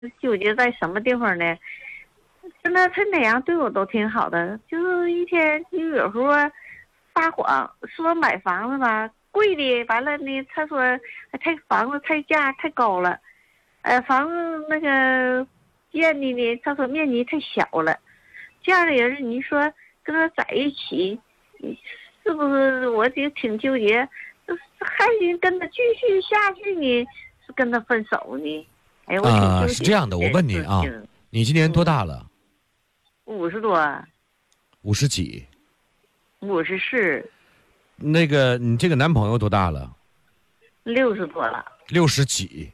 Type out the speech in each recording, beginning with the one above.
纠结在什么地方呢？真的，他那样对我都挺好的，就是一天就有时候撒谎说买房子吧贵的，完了呢，他说房子太价太高了，房子那个建的呢，他说面积太小了，这样的人你说跟他在一起，是不是我就挺纠结，还得跟他继续下去呢，是跟他分手呢？哎，我挺纠结。 是这样的，我问你啊，你今年多大了 ？50多。 50几 ？54。 那个，你这个男朋友多大了 60多了。 60几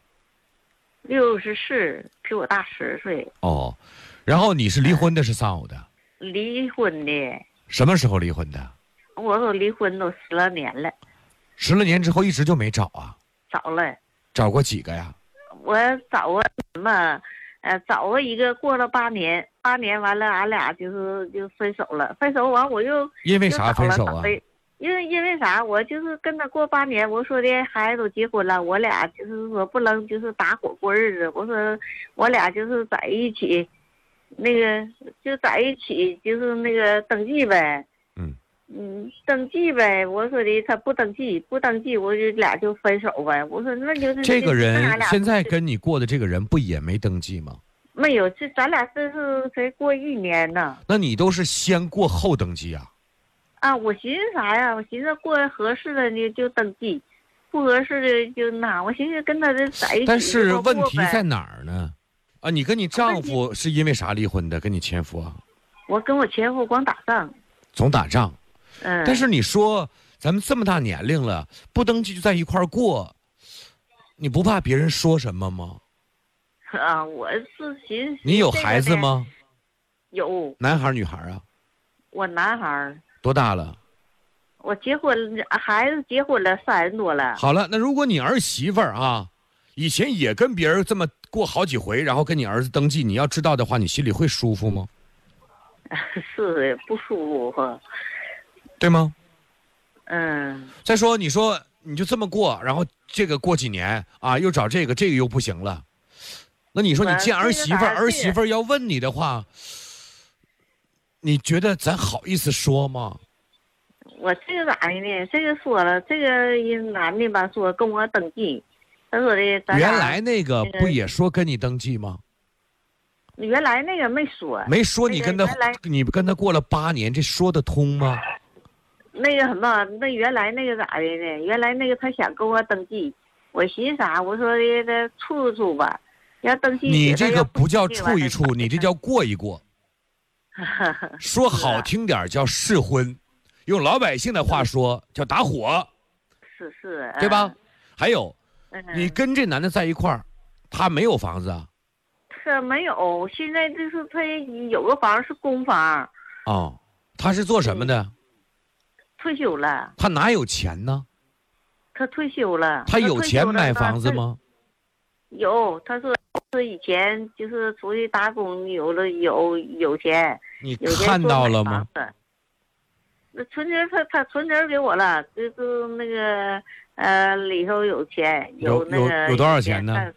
？64，比我大10岁。 哦，然后你是离婚的，是丧偶的？ 离婚的。 什么时候离婚的？ 我都离婚都10来年了。 10来年之后一直就没找啊？ 找了。 找过几个呀？ 我找过什么？找过一个，过了8年，8年完了，俺俩就分手了。分手完我又因为啥分手啊？ 因为啥？我就是跟他过8年，我说的孩子都结婚了，我俩就是说不能就是搭伙过日子。我说我俩就是在一起，那个就在一起就是那个登记呗。登记呗。我说的他不登记，我就俩就分手呗。我说那就是这个人现在跟你过的这个人不也没登记吗？ 没有，这咱俩这是才过1年呢。 那你都是先过后登记啊？ 我寻思啥呀？我寻思过合适的呢就登记，不合适的就那。我寻思跟他这在一起。 但是问题在哪儿呢？你跟你丈夫是因为啥离婚的？跟你前夫啊？ 我跟我前夫光打仗。 总打仗。但是你说咱们这么大年龄了，不登记就在一块儿过，你不怕别人说什么吗？ 我是寻思。 你有孩子吗？ 有。 男孩女孩啊？ 我男孩。 多大了？ 我结婚，孩子结婚了30多了。 好了，那如果你儿媳妇儿啊，以前也跟别人这么过好几回，然后跟你儿子登记，你要知道的话，你心里会舒服吗？ 是不舒服。 对吗？再说你说你就这么过，然后这个过几年啊，又找这个又不行了，那你说你见儿媳妇儿，儿媳妇儿要问你的话，你觉得咱好意思说吗？ 我这个咋的呢？这个说了，这个男的吧说跟我登记，他说的原来那个不也说跟你登记吗？ 原来那个没说。 没说你跟他过了8年，这说得通吗？ 那个什么，那原来那个咋的呢？原来那个他想跟我登记，我寻思啥？我说的处一处吧，要登记。 你这个不叫处一处，你这叫过一过。说好听点叫试婚，用老百姓的话说叫打火。 是。 对吧？还有，你跟这男的在一块儿，他没有房子啊？ 他没有，现在就是他有个房是公房。 他是做什么的？ 退休了。 他哪有钱呢？ 他退休了。 他有钱买房子吗？ 有，他说是以前就是出去打工，有钱。 你看到了吗？ 那存折他存折给我了，就是那个里头有钱，有那个有多少钱呢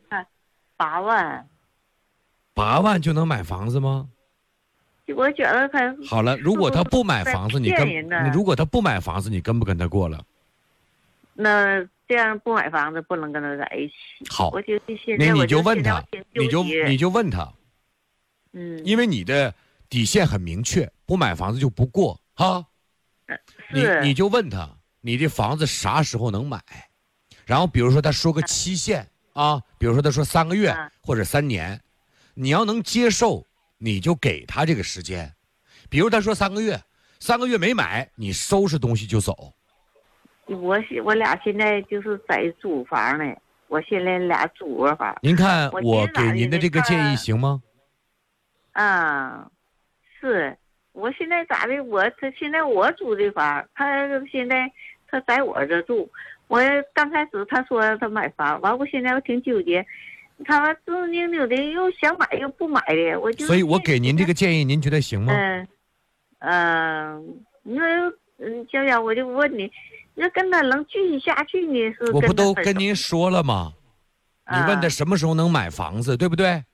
？8万。 8万就能买房子吗？ 我觉得他好了，如果他不买房子，如果他不买房子，你跟不跟他过了？ 那这样不买房子不能跟他在一起。 好， 我就那你就问他，你就问他，因为你的底线很明确，不买房子就不过哈。你就问他，你这房子啥时候能买？然后比如说他说个期限啊，比如说他说3个月或者3年，你要能接受。你就给他这个时间，比如他说3个月，3个月没买，你收拾东西就走。 我俩现在就是在租房呢，我现在俩租个房。 您看我给您的这个建议行吗？ 是，我现在咋的？他现在我租的房，他现在他在我这住。我刚开始他说他买房，完我现在我挺纠结。他们自扭扭的，又想买又不买的， 所以我给您这个建议，您觉得行吗？ 你说，小小，我就问你，那跟他能继续下去呢？是我不都跟您说了吗？你问他什么时候能买房子，对不对？